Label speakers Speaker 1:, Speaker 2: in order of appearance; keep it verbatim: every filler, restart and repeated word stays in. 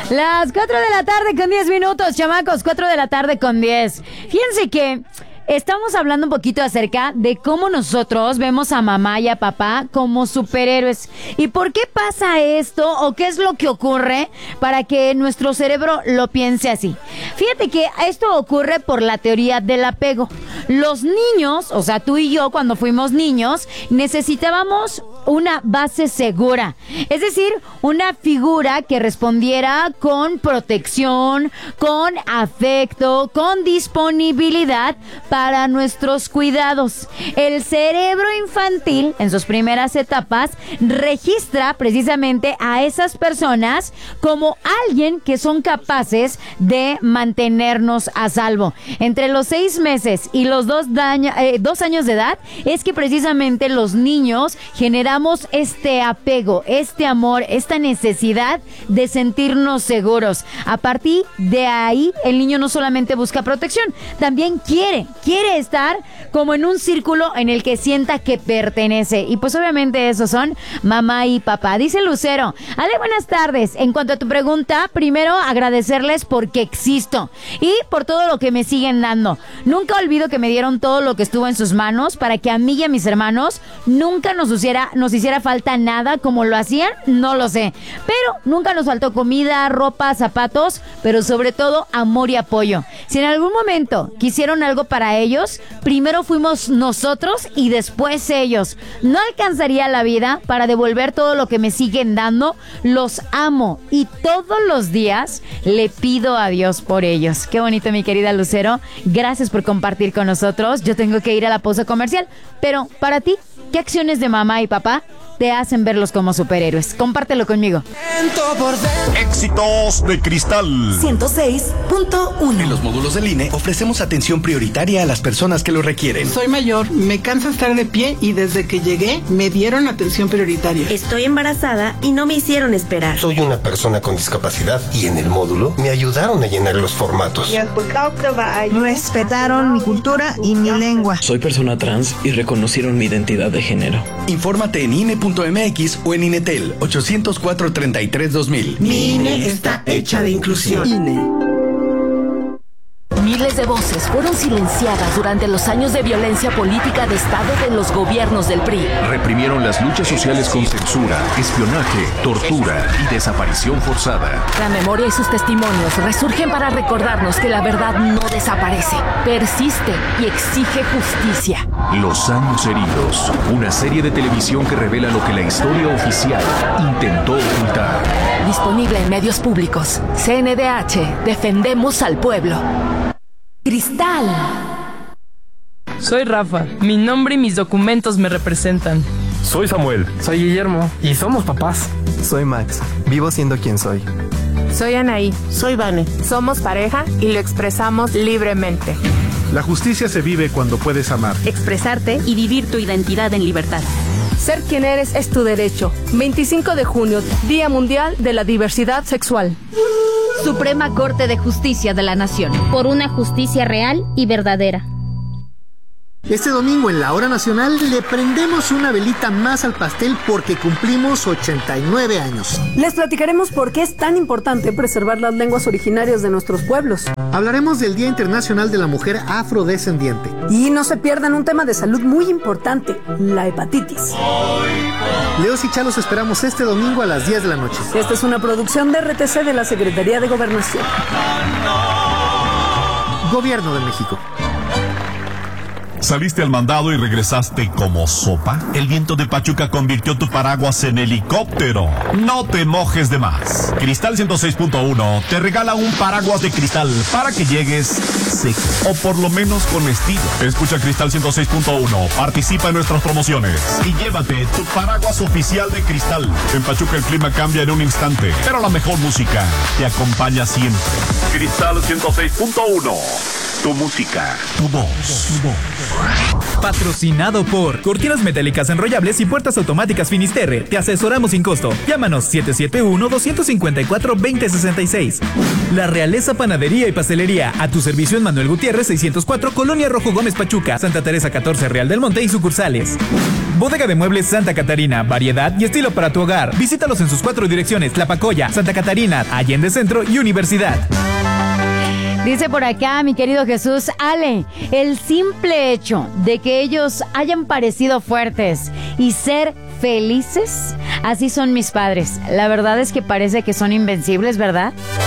Speaker 1: Las cuatro de la tarde con diez minutos, chamacos, cuatro de la tarde con diez. Fíjense que estamos hablando un poquito acerca de cómo nosotros vemos a mamá y a papá como superhéroes. ¿Y por qué pasa esto o qué es lo que ocurre para que nuestro cerebro lo piense así? Fíjate que esto ocurre por la teoría del apego. Los niños, o sea, tú y yo cuando fuimos niños, necesitábamos una base segura. Es decir, una figura que respondiera con protección, con afecto, con disponibilidad para nuestros cuidados. El cerebro infantil, en sus primeras etapas, registra precisamente a esas personas como alguien que son capaces de mantenernos a salvo. Entre los seis meses y los dos, daño, eh, dos años de edad, es que precisamente los niños generamos este apego, este amor, esta necesidad de sentirnos seguros. A partir de ahí, el niño no solamente busca protección, también quiere, quiere estar como en un círculo en el que sienta que pertenece. Y pues obviamente esos son mamá y papá. Dice Lucero: Ale, buenas tardes. En cuanto a tu pregunta, primero agradecerles porque existo y por todo lo que me siguen dando. Nunca olvido que me dieron todo lo que estuvo en sus manos para que a mí y a mis hermanos nunca nos hiciera, nos hiciera falta nada. Como lo hacían, no lo sé, pero nunca nos faltó comida, ropa, zapatos, pero sobre todo amor y apoyo. Si en algún momento quisieron algo para ellos, primero fuimos nosotros y después ellos. No alcanzaría la vida para devolver todo lo que me siguen dando. Los amo y todos los días le pido a Dios por ellos. Qué bonito, mi querida Lucero. Gracias por compartir con nosotros. Yo tengo que ir a la pausa comercial, pero para ti, ¿qué acciones de mamá y papá te hacen verlos como superhéroes? Compártelo conmigo.
Speaker 2: Éxitos de Cristal
Speaker 3: ciento seis punto uno.
Speaker 4: En los módulos del I N E ofrecemos atención prioritaria a las personas que lo requieren.
Speaker 5: Soy mayor, me cansa estar de pie y desde que llegué me dieron atención prioritaria.
Speaker 6: Estoy embarazada y no me hicieron esperar.
Speaker 7: Soy una persona con discapacidad y en el módulo me ayudaron a llenar los formatos.
Speaker 8: Respetaron mi cultura y mi lengua.
Speaker 9: Soy persona trans y reconocieron mi identidad de género.
Speaker 4: Infórmate en I N E punto M X o en Inetel ochocientos cuatro, treinta y tres, dos mil.
Speaker 5: Mi I N E está hecha de inclusión.
Speaker 3: I N E. Miles de voces fueron silenciadas durante los años de violencia política de Estado de los gobiernos del P R I.
Speaker 10: Reprimieron las luchas sociales con censura, espionaje, tortura y desaparición forzada.
Speaker 3: La memoria y sus testimonios resurgen para recordarnos que la verdad no desaparece, persiste y exige justicia.
Speaker 10: Los años heridos, una serie de televisión que revela lo que la historia oficial intentó ocultar.
Speaker 3: Disponible en medios públicos. C N D H, defendemos al pueblo. Cristal.
Speaker 11: Soy Rafa, mi nombre y mis documentos me representan.
Speaker 12: Soy Samuel.
Speaker 13: Soy Guillermo y somos papás.
Speaker 14: Soy Max, vivo siendo quien soy.
Speaker 15: Soy Anaí.
Speaker 16: Soy Vane.
Speaker 15: Somos pareja y lo expresamos libremente.
Speaker 17: La justicia se vive cuando puedes amar,
Speaker 18: expresarte y vivir tu identidad en libertad.
Speaker 19: Ser quien eres es tu derecho. veinticinco de junio, Día Mundial de la Diversidad Sexual.
Speaker 18: Suprema Corte de Justicia de la Nación.
Speaker 20: Por una justicia real y verdadera.
Speaker 21: Este domingo en la Hora Nacional le prendemos una velita más al pastel porque cumplimos ochenta y nueve años.
Speaker 19: Les platicaremos por qué es tan importante preservar las lenguas originarias de nuestros pueblos.
Speaker 21: Hablaremos del Día Internacional de la Mujer Afrodescendiente.
Speaker 19: Y no se pierdan un tema de salud muy importante, la hepatitis.
Speaker 21: Leos y Chalos esperamos este domingo a las diez de la noche.
Speaker 19: Esta es una producción de R T C de la Secretaría de Gobernación.
Speaker 21: Gobierno de México.
Speaker 2: ¿Saliste al mandado y regresaste como sopa? El viento de Pachuca convirtió tu paraguas en helicóptero. No te mojes de más. Cristal ciento seis punto uno te regala un paraguas de cristal para que llegues seco o por lo menos con estilo. Escucha Cristal ciento seis punto uno, participa en nuestras promociones y llévate tu paraguas oficial de Cristal. En Pachuca el clima cambia en un instante, pero la mejor música te acompaña siempre. Cristal ciento seis punto uno. Tu música, tu voz, tu voz.
Speaker 22: Patrocinado por Cortinas Metálicas Enrollables y Puertas Automáticas Finisterre. Te asesoramos sin costo. Llámanos siete siete uno, dos cinco cuatro, dos cero seis seis. La Realeza Panadería y Pastelería. A tu servicio en Manuel Gutiérrez seiscientos cuatro, Colonia Rojo Gómez Pachuca, Santa Teresa catorce, Real del Monte y sucursales. Bodega de Muebles Santa Catarina, variedad y estilo para tu hogar. Visítalos en sus cuatro direcciones: Tlapacoya, Santa Catarina, Allende Centro y Universidad.
Speaker 1: Dice por acá mi querido Jesús, Ale, el simple hecho de que ellos hayan parecido fuertes y ser felices, así son mis padres. La verdad es que parece que son invencibles, ¿verdad?